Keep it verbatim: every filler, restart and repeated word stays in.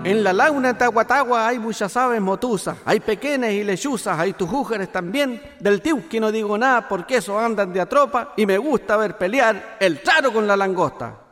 En la laguna Tahuatahua hay muchas aves motuzas, hay pequeñas y lechuzas, hay tujújeres también. Del tiuqui no digo nada porque esos andan de a tropa y me gusta ver pelear el traro con la langosta.